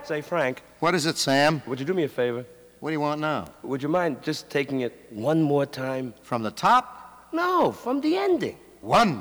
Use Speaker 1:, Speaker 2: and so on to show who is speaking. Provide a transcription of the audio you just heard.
Speaker 1: Say, Frank,
Speaker 2: What is it, Sam?
Speaker 1: would you do me a favor?
Speaker 2: What do you want now?
Speaker 1: Would you mind just taking it one more time?
Speaker 2: From the top?
Speaker 1: No, from the ending.
Speaker 2: One,